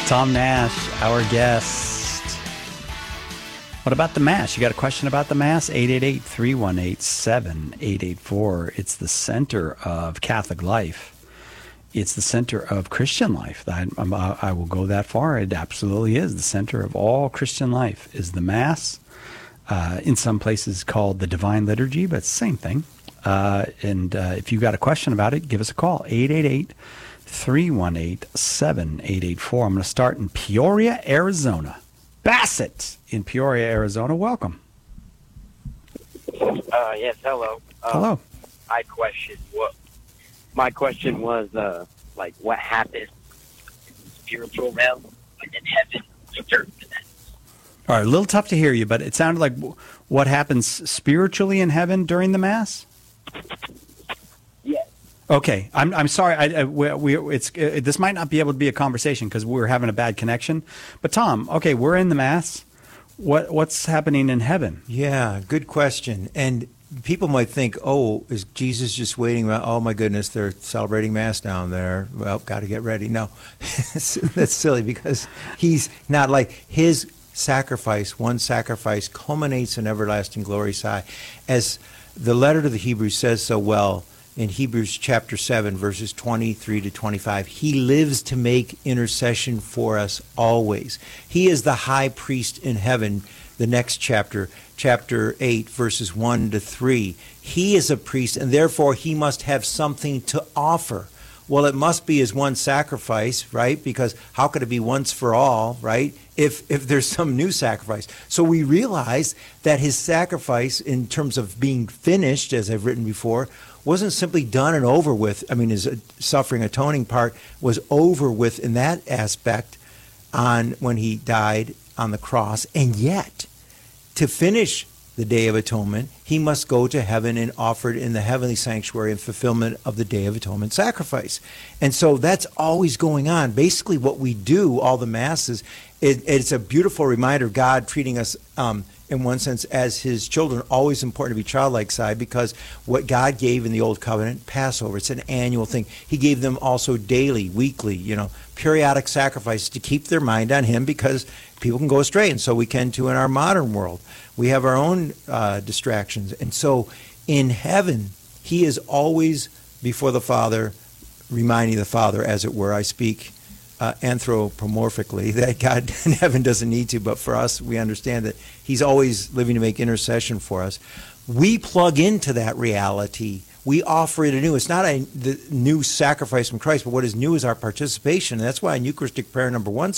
Tom Nash, our guest. What about the Mass? You got a question about the Mass? 888-318-7884. It's the center of Catholic life. It's the center of Christian life. I will go that far. It absolutely is. The center of all Christian life is the Mass. In some places called the Divine Liturgy, but it's the same thing. And if you got a question about it, give us a call. 888-318-7884. I'm going to start in Peoria, Arizona. Bassett in Peoria, Arizona. Welcome. Yes, hello. Hello. My question was, what happened in the spiritual realm, like in heaven, after that? All right, a little tough to hear you, but it sounded like what happens spiritually in heaven during the Mass? Yes. Okay, I'm sorry. This might not be able to be a conversation because we're having a bad connection. But Tom, okay, we're in the Mass. What's happening in heaven? Yeah, good question. And people might think, oh, is Jesus just waiting around? Oh, my goodness, they're celebrating Mass down there. Well, got to get ready. No, that's silly because he's not like his sacrifice. One sacrifice culminates in everlasting glory. As the letter to the Hebrews says so well in Hebrews chapter 7, verses 23 to 25, he lives to make intercession for us always. He is the high priest in heaven. The next chapter 8, verses 1 to 3. He is a priest, and therefore he must have something to offer. Well, it must be his one sacrifice, right? Because how could it be once for all, right? If there's some new sacrifice. So we realize that his sacrifice, in terms of being finished, as I've written before, wasn't simply done and over with. I mean, his suffering atoning part was over with in that aspect when he died on the cross. And yet, to finish the Day of Atonement, he must go to heaven and offer it in the heavenly sanctuary in fulfillment of the Day of Atonement sacrifice. And so that's always going on. Basically what we do, all the Masses, it's a beautiful reminder of God treating us in one sense as his children. Always important to be childlike side, because what God gave in the Old Covenant, Passover, it's an annual thing. He gave them also daily, weekly, periodic sacrifices to keep their mind on him, because people can go astray, and so we can too in our modern world. We have our own distractions. And so in heaven, he is always before the Father, reminding the Father, as it were. I speak anthropomorphically, that God in heaven doesn't need to, but for us, we understand that he's always living to make intercession for us. We plug into that reality. We offer it anew. It's not the new sacrifice from Christ, but what is new is our participation. And that's why in Eucharistic prayer number 1,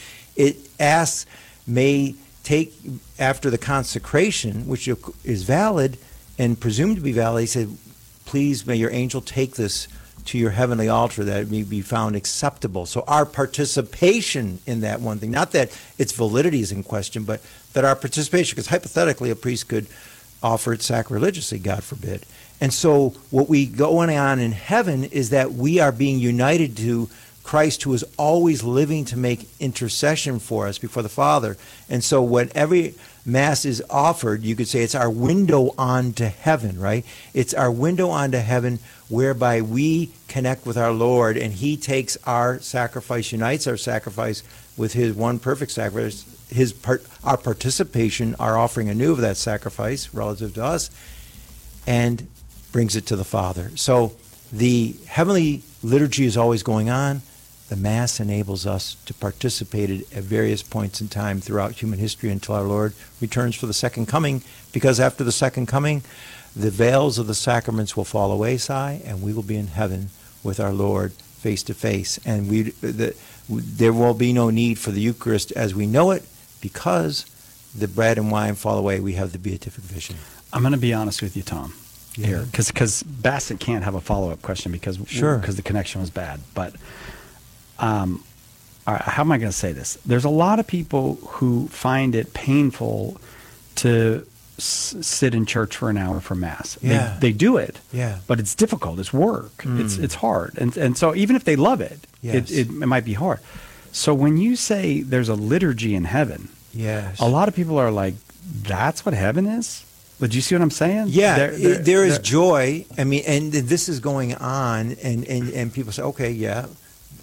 it asks, may take after the consecration, which is valid and presumed to be valid, he said, please may your angel take this to your heavenly altar that it may be found acceptable. So our participation in that one thing, not that its validity is in question, but that our participation, because hypothetically a priest could offer it sacrilegiously, God forbid. And so what we go on in heaven is that we are being united to Christ, who is always living to make intercession for us before the Father. And so when every Mass is offered, you could say it's our window onto heaven, right? It's our window onto heaven whereby we connect with our Lord, and he takes our sacrifice, unites our sacrifice with his one perfect sacrifice, our participation, our offering anew of that sacrifice relative to us, and brings it to the Father. So the heavenly liturgy is always going on. The Mass enables us to participate at various points in time throughout human history until our Lord returns for the second coming, because after the second coming, the veils of the sacraments will fall away, and we will be in heaven with our Lord face to face. And there will be no need for the Eucharist as we know it, because the bread and wine fall away. We have the beatific vision. I'm going to be honest with you, Tom, here, because Bassett can't have a follow-up question because the connection was bad. But all right, how am I going to say this? There's a lot of people who find it painful to sit in church for an hour for Mass. Yeah. They do it, yeah, but it's difficult. It's work. It's hard. And so even if they love it, yes, it might be hard. So when you say there's a liturgy in heaven, yes, a lot of people are like, that's what heaven is? But do you see what I'm saying? Yeah, there is joy. I mean, and this is going on, and people say, okay, yeah,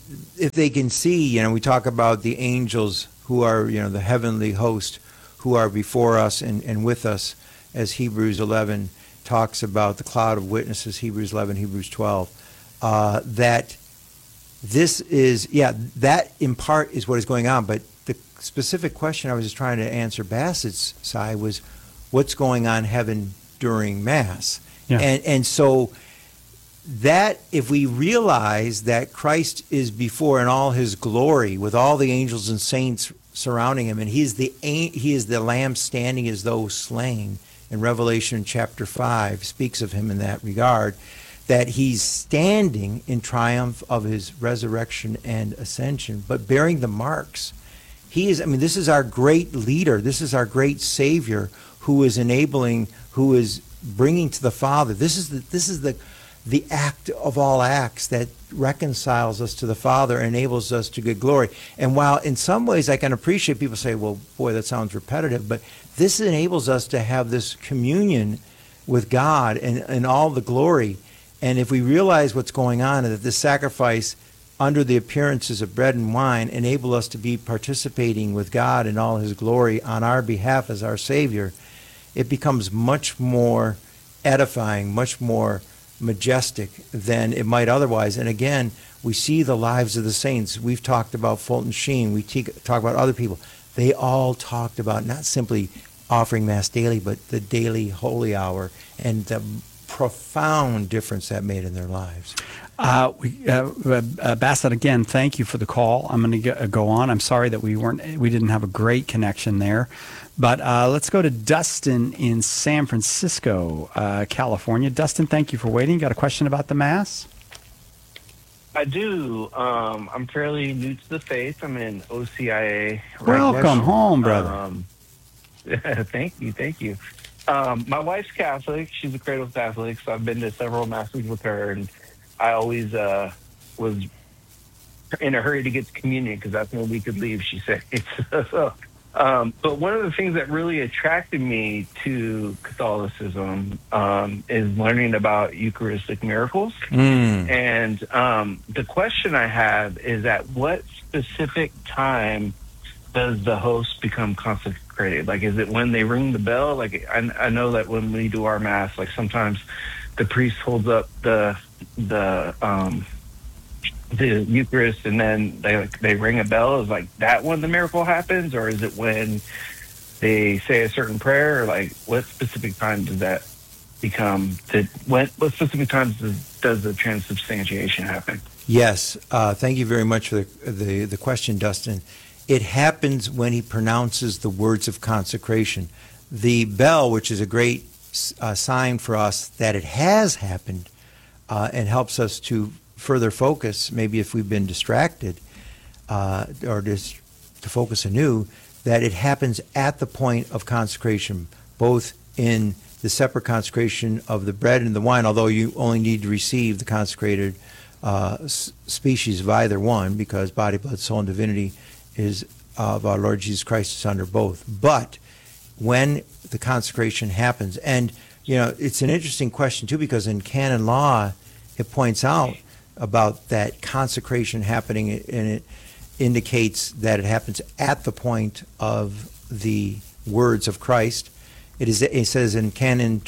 if they can see, we talk about the angels who are, the heavenly host who are before us and with us, as Hebrews 11 talks about the cloud of witnesses, Hebrews 11, Hebrews 12, that this is, that in part is what is going on. But the specific question I was just trying to answer Bassett's side was, what's going on in heaven during Mass? Yeah. And so that if we realize that Christ is before in all his glory with all the angels and saints surrounding him, and he is the lamb standing as though slain, in Revelation chapter 5 speaks of him in that regard, that he's standing in triumph of his resurrection and ascension, but bearing the marks. This is our great leader. This is our great Savior who is enabling, who is bringing to the Father. This is the act of all acts that reconciles us to the Father and enables us to good glory. And while in some ways I can appreciate people say, well, boy, that sounds repetitive, but this enables us to have this communion with God and all the glory. And if we realize what's going on, and that this sacrifice under the appearances of bread and wine enable us to be participating with God in all his glory on our behalf as our Savior, it becomes much more edifying, much more majestic than it might otherwise. And again, we see the lives of the saints. We've talked about Fulton Sheen. We talk about other people. They all talked about not simply offering Mass daily, but the daily holy hour and the profound difference that made in their lives. Bassett, again, thank you for the call. I'm going to go on. I'm sorry that we didn't have a great connection there, but let's go to Dustin in San Francisco, California. Dustin, thank you for waiting. Got a question about the Mass? I do. I'm fairly new to the faith. I'm in OCIA. Welcome home, brother. Thank you. My wife's Catholic. She's a cradle Catholic, so I've been to several Masses with her, and I always was in a hurry to get to communion because that's when we could leave, she said. But one of the things that really attracted me to Catholicism is learning about Eucharistic miracles. And the question I have is, at what specific time does the host become consecrated? Like, is it when they ring the bell? Like, I know that when we do our Mass, like sometimes the priest holds up the Eucharist and then they ring a bell. Is like that when the miracle happens, or is it when they say a certain prayer? Or like, what specific time does that become? What specific times does the transubstantiation happen? Yes, thank you very much for the question, Dustin. It happens when he pronounces the words of consecration. The bell, which is a great sign for us that it has happened, and helps us to further focus, maybe if we've been distracted, or just to focus anew, that it happens at the point of consecration, both in the separate consecration of the bread and the wine, although you only need to receive the consecrated species of either one, because body, blood, soul, and divinity is of our Lord Jesus Christ is under both. But when the consecration happens, and it's an interesting question too, because in canon law it points out about that consecration happening, and it indicates that it happens at the point of the words of Christ. It says in Canon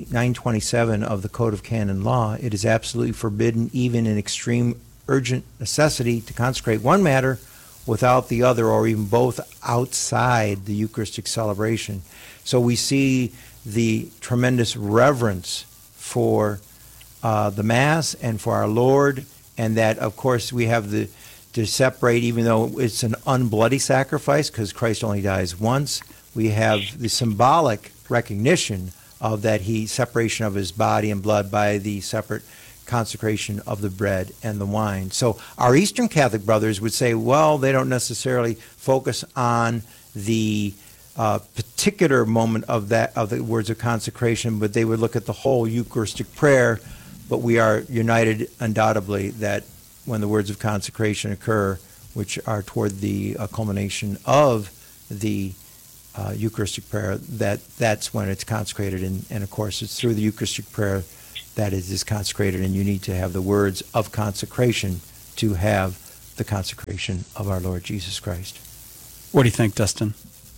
927 of the Code of Canon Law, it is absolutely forbidden, even in extreme urgent necessity, to consecrate one matter without the other, or even both, outside the Eucharistic celebration. So we see the tremendous reverence for the Mass and for our Lord, and that, of course, we have to separate, even though it's an unbloody sacrifice, because Christ only dies once, we have the symbolic recognition of that separation of his body and blood by the separate consecration of the bread and the wine. So our Eastern Catholic brothers would say, well, they don't necessarily focus on the particular moment of the words of consecration, but they would look at the whole Eucharistic prayer. But we are united undoubtedly that when the words of consecration occur, which are toward the culmination of the Eucharistic prayer, that's when it's consecrated. And of course, it's through the Eucharistic prayer that it is consecrated, and you need to have the words of consecration to have the consecration of our Lord Jesus Christ. What do you think, Dustin?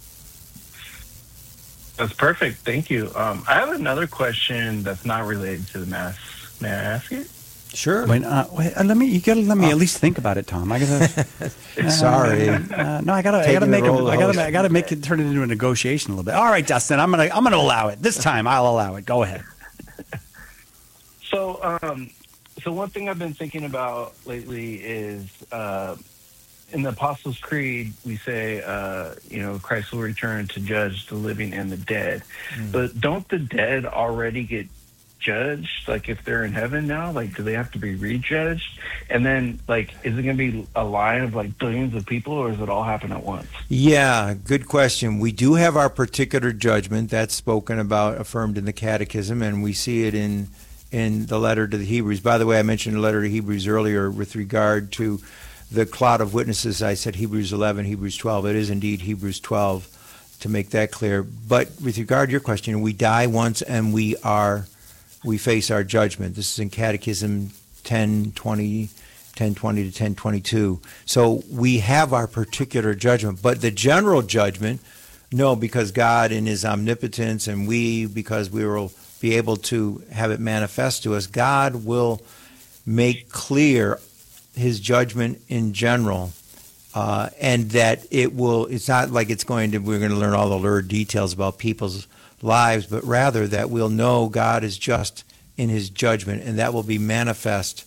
That's perfect. Thank you. I have another question that's not related to the Mass. May I ask it? Sure. Wait, let me. You gotta let me at least think about it, Tom. I gotta. Sorry. No, I gotta Taking make the it. role of host. I gotta make it turn it into a negotiation a little bit. All right, Dustin. I'm gonna allow it this time. I'll allow it. Go ahead. So, so one thing I've been thinking about lately is in the Apostles' Creed, we say, Christ will return to judge the living and the dead. But don't the dead already get judged? Like, if they're in heaven now, like, do they have to be rejudged? And then, like, is it going to be a line of, like, billions of people, or does it all happen at once? Yeah, good question. We do have our particular judgment that's spoken about, affirmed in the Catechism, and we see it in the letter to the Hebrews. By the way, I mentioned the letter to Hebrews earlier with regard to the cloud of witnesses. I said Hebrews 11, Hebrews 12. It is indeed Hebrews 12, to make that clear. But with regard to your question, we die once and we face our judgment. This is in Catechism 1020 to 1022. So we have our particular judgment. But the general judgment, no, because God in his omnipotence, and because we will be able to have it manifest to us, God will make clear his judgment in general, and that it's not like we're going to learn all the lurid details about people's lives, but rather that we'll know God is just in his judgment, and that will be manifest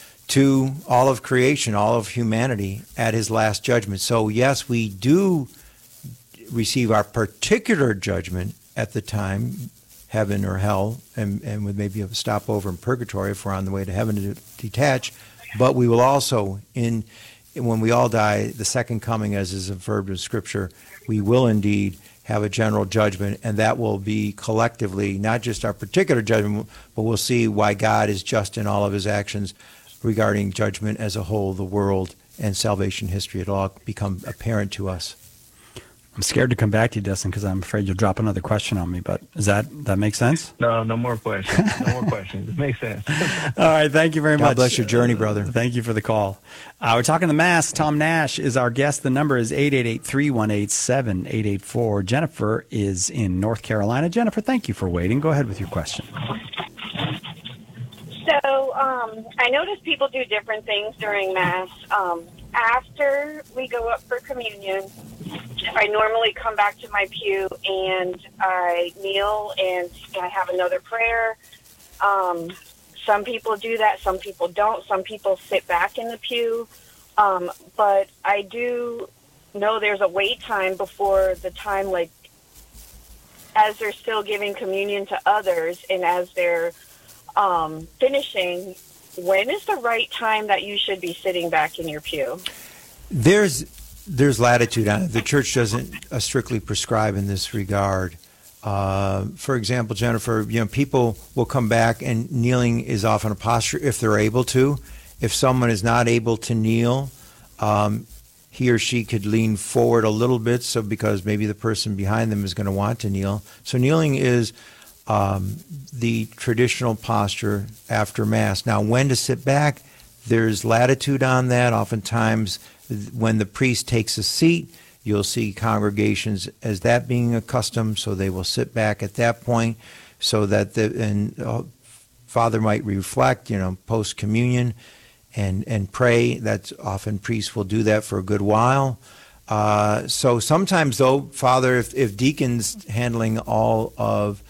to all of creation, all of humanity at his last judgment. So yes, we do receive our particular judgment at the time, heaven or hell, and with maybe a stopover in purgatory if we're on the way to heaven to detach. But we will also, when we all die, the second coming, as is affirmed in Scripture, we will indeed have a general judgment, and that will be collectively, not just our particular judgment, but we'll see why God is just in all of his actions regarding judgment as a whole, the world, and salvation history. It'll all become apparent to us. I'm scared to come back to you, Dustin, because I'm afraid you'll drop another question on me. But does that make sense? No more questions. No more questions. It makes sense. All right. Thank you very much. God bless your journey, brother. Thank you for the call. We're talking the Mass. Tom Nash is our guest. The number is 888-318-7884. Jennifer is in North Carolina. Jennifer, thank you for waiting. Go ahead with your question. So I notice people do different things during Mass. After we go up for communion, I normally come back to my pew and I kneel and I have another prayer. Some people do that. Some people don't. Some people sit back in the pew. But I do know there's a wait time before the time, like, as they're still giving communion to others and as they're finishing. When is the right time that you should be sitting back in your pew? There's latitude on it. The church doesn't strictly prescribe in this regard. For example, Jennifer, people will come back, and kneeling is often a posture if they're able to. If someone is not able to kneel, he or she could lean forward a little bit, so because maybe the person behind them is going to want to kneel. So kneeling is the traditional posture after Mass. Now, when to sit back, there's latitude on that. Oftentimes, when the priest takes a seat, you'll see congregations as that being a custom, so they will sit back at that point, so that Father might reflect, post-communion, and pray. That's often priests will do that for a good while. So sometimes, though, Father, if deacon's handling all of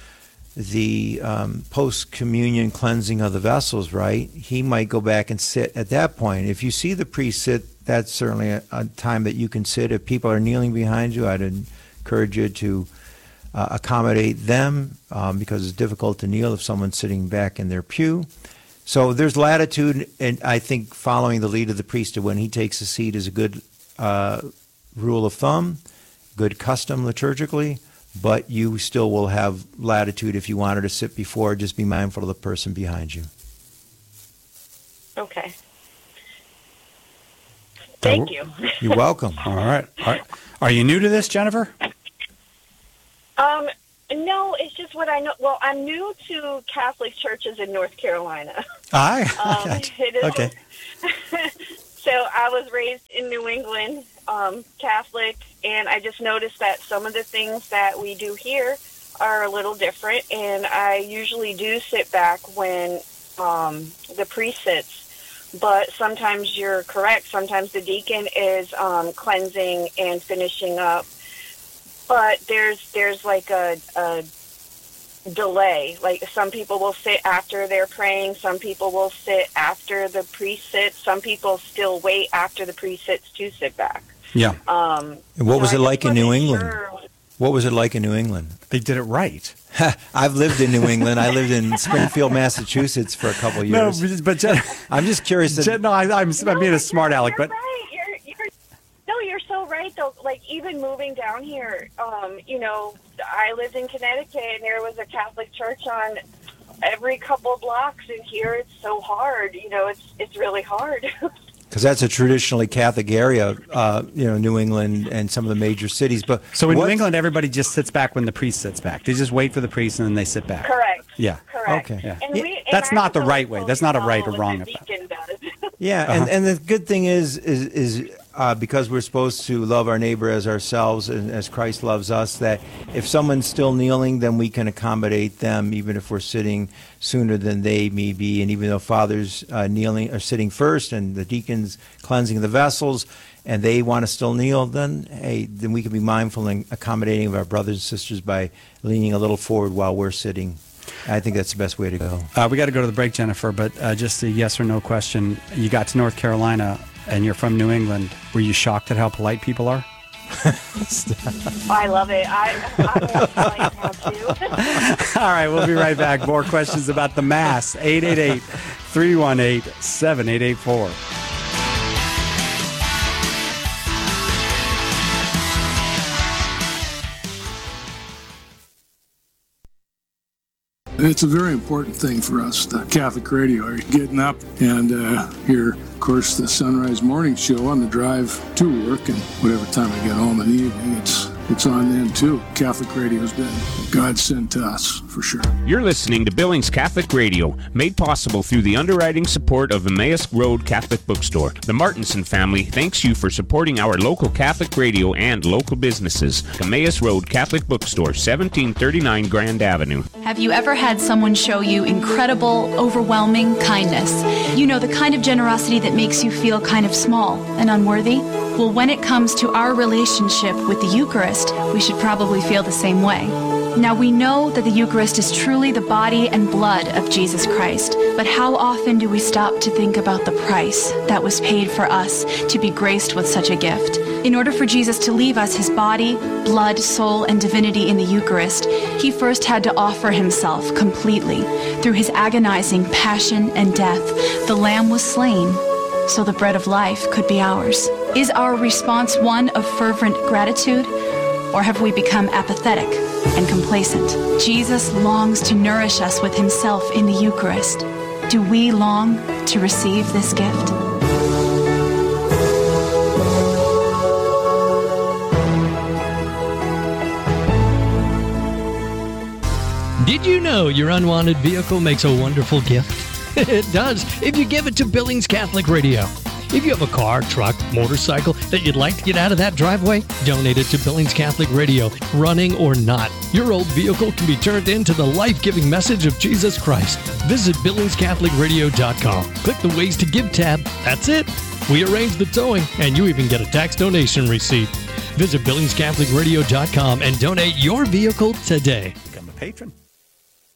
the post-communion cleansing of the vessels, right, he might go back and sit at that point. If you see the priest sit, that's certainly a time that you can sit. If people are kneeling behind you, I'd encourage you to accommodate them because it's difficult to kneel if someone's sitting back in their pew. So there's latitude, and I think following the lead of the priest when he takes a seat is a good rule of thumb, good custom liturgically. But you still will have latitude if you wanted to sit before. Just be mindful of the person behind you. Okay. Thank you. You're welcome. All right. Are you new to this, Jennifer? No, it's just what I know. Well, I'm new to Catholic churches in North Carolina. Aye. It is, okay. So I was raised in New England, Catholic, and I just noticed that some of the things that we do here are a little different, and I usually do sit back when the priest sits. But sometimes you're correct. Sometimes the deacon is cleansing and finishing up. But there's like a delay. Like some people will sit after they're praying. Some people will sit after the priest sits. Some people still wait after the priest sits to sit back. Yeah. And what was it like in New England? What was it like in New England? They did it right. I've lived in New England. I lived in Springfield, Massachusetts for a couple of years. No, but Jen, I'm just curious. Jen, no, I'm being a smart aleck, you're but right. You're so right though. Like even moving down here, I lived in Connecticut, and there was a Catholic church on every couple blocks, and here it's so hard. It's really hard. Because that's a traditionally Catholic area, New England and some of the major cities. But so in New England, everybody just sits back when the priest sits back. They just wait for the priest and then they sit back. Correct. Yeah. Correct. Okay. Yeah. And That's not the right way. That's not a right or wrong. Yeah, and the good thing is because we're supposed to love our neighbor as ourselves and as Christ loves us, that if someone's still kneeling, then we can accommodate them, even if we're sitting sooner than they may be. And even though Father's kneeling or sitting first and the deacons cleansing the vessels, and they want to still kneel, then we can be mindful and accommodating of our brothers and sisters by leaning a little forward while we're sitting. I think that's the best way to go. We got to go to the break, Jennifer, but just a yes or no question. You got to North Carolina and you're from New England. Were you shocked at how polite people are? I love it. I'm polite now, too. All right, we'll be right back. More questions about the Mass. 888-318-7884. It's a very important thing for us, the Catholic radio. Are you getting up and hear, of course, the Sunrise Morning Show on the drive to work, and whatever time I get home in the evening, it's on then too. Catholic radio's been God sent to us, for sure. You're listening to Billings Catholic Radio, made possible through the underwriting support of Emmaus Road Catholic Bookstore. The Martinson family thanks you for supporting our local Catholic radio and local businesses. Emmaus Road Catholic Bookstore, 1739 Grand Avenue. Have you ever had someone show you incredible, overwhelming kindness? You know, the kind of generosity that makes you feel kind of small and unworthy? Well, when it comes to our relationship with the Eucharist, we should probably feel the same way. Now, we know that the Eucharist is truly the body and blood of Jesus Christ, but how often do we stop to think about the price that was paid for us to be graced with such a gift? In order for Jesus to leave us his body, blood, soul, and divinity in the Eucharist, he first had to offer himself completely. Through his agonizing passion and death, the Lamb was slain, so the bread of life could be ours. Is our response one of fervent gratitude, or have we become apathetic and complacent? Jesus longs to nourish us with himself in the Eucharist. Do we long to receive this gift? Did you know your unwanted vehicle makes a wonderful gift? It does, if you give it to Billings Catholic Radio. If you have a car, truck, motorcycle that you'd like to get out of that driveway, donate it to Billings Catholic Radio, running or not. Your old vehicle can be turned into the life-giving message of Jesus Christ. Visit BillingsCatholicRadio.com. Click the Ways to Give tab. That's it. We arrange the towing, and you even get a tax donation receipt. Visit BillingsCatholicRadio.com and donate your vehicle today. Become a patron.